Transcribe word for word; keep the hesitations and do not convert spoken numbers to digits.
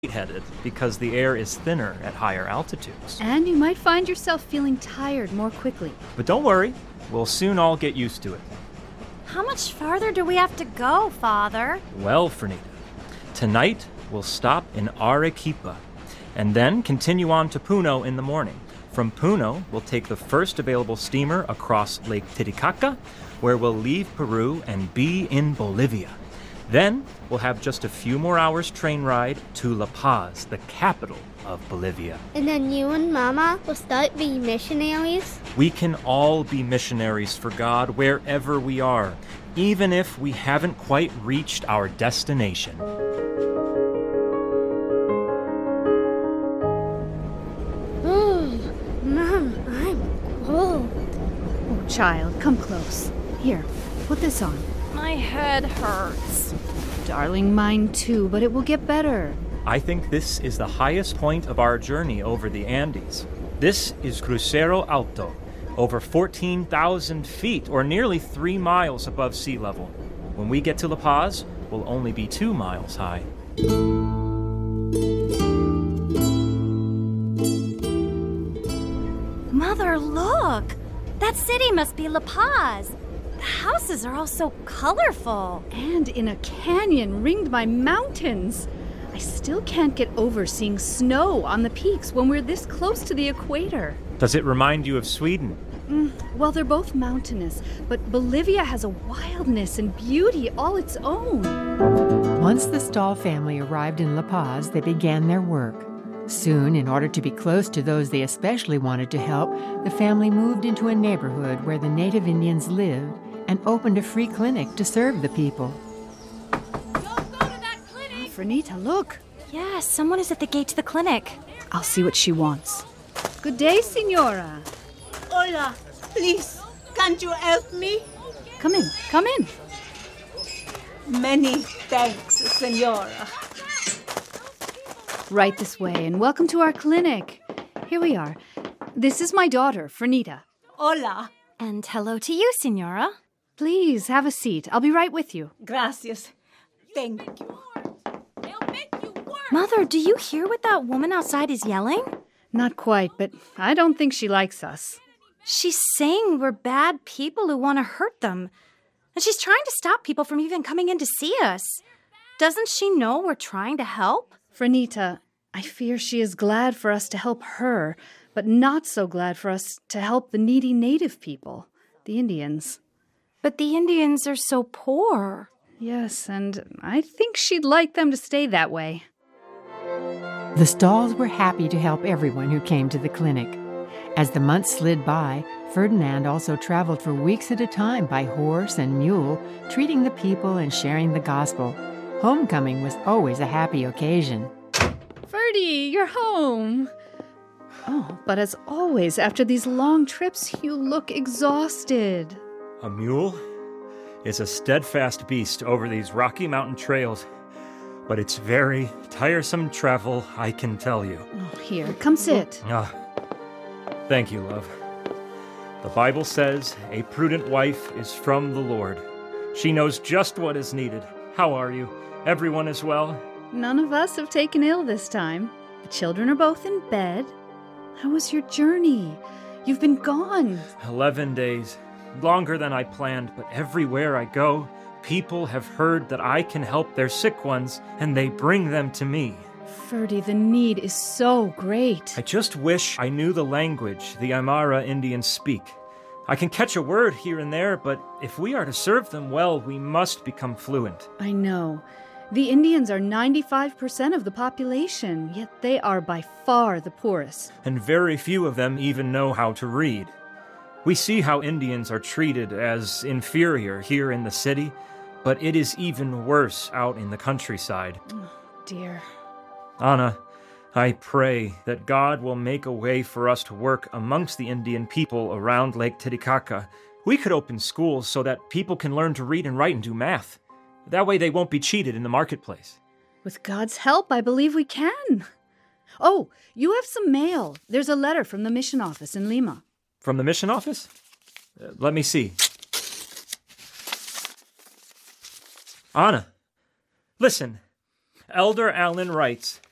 headed because the air is thinner at higher altitudes. And you might find yourself feeling tired more quickly. But don't worry, we'll soon all get used to it. How much farther do we have to go, Father? Well, Fernita, tonight we'll stop in Arequipa and then continue on to Puno in the morning. From Puno, we'll take the first available steamer across Lake Titicaca, where we'll leave Peru and be in Bolivia. Then, we'll have just a few more hours train ride to La Paz, the capital of Bolivia. And then you and Mama will start being missionaries? We can all be missionaries for God wherever we are, even if we haven't quite reached our destination. Oh, Mom, I'm cold. Oh, child, come close. Here, put this on. My head hurts. Darling, mine too, but it will get better. I think this is the highest point of our journey over the Andes. This is Crucero Alto, over fourteen thousand feet, or nearly three miles above sea level. When we get to La Paz, we'll only be two miles high. Mother, look! That city must be La Paz. The houses are all so colorful. And in a canyon ringed by mountains. I still can't get over seeing snow on the peaks when we're this close to the equator. Does it remind you of Sweden? Mm, well, they're both mountainous, but Bolivia has a wildness and beauty all its own. Once the Stahl family arrived in La Paz, they began their work. Soon, in order to be close to those they especially wanted to help, the family moved into a neighborhood where the native Indians lived and opened a free clinic to serve the people. Don't go to that clinic! Oh, Fernita, look. Yes, someone is at the gate to the clinic. I'll see what she wants. Good day, Senora. Hola, please, can't you help me? Come in, come in. Many thanks, Senora. Right this way, and welcome to our clinic. Here we are. This is my daughter, Fernita. Hola. And hello to you, Senora. Please, have a seat. I'll be right with you. Gracias. Thank you. Mother, do you hear what that woman outside is yelling? Not quite, but I don't think she likes us. She's saying we're bad people who want to hurt them. And she's trying to stop people from even coming in to see us. Doesn't she know we're trying to help? Fernita, I fear she is glad for us to help her, but not so glad for us to help the needy native people, the Indians. But the Indians are so poor. Yes, and I think she'd like them to stay that way. The Stahls were happy to help everyone who came to the clinic. As the months slid by, Ferdinand also traveled for weeks at a time by horse and mule, treating the people and sharing the gospel. Homecoming was always a happy occasion. Ferdy, you're home. Oh, but as always, after these long trips, you look exhausted. A mule is a steadfast beast over these Rocky Mountain trails, but it's very tiresome travel, I can tell you. Oh, here, come sit. Ah, thank you, love. The Bible says a prudent wife is from the Lord. She knows just what is needed. How are you? Everyone is well? None of us have taken ill this time. The children are both in bed. How was your journey? You've been gone. Eleven days. Longer than I planned, but everywhere I go, people have heard that I can help their sick ones, and they bring them to me. Ferdy, the need is so great. I just wish I knew the language the Aymara Indians speak. I can catch a word here and there, but if we are to serve them well, we must become fluent. I know. The Indians are ninety-five percent of the population, yet they are by far the poorest. And very few of them even know how to read. We see how Indians are treated as inferior here in the city, but it is even worse out in the countryside. Oh, dear. Anna, I pray that God will make a way for us to work amongst the Indian people around Lake Titicaca. We could open schools so that people can learn to read and write and do math. That way they won't be cheated in the marketplace. With God's help, I believe we can. Oh, you have some mail. There's a letter from the mission office in Lima. From the mission office? Uh, let me see. Anna, listen. Elder Allen writes,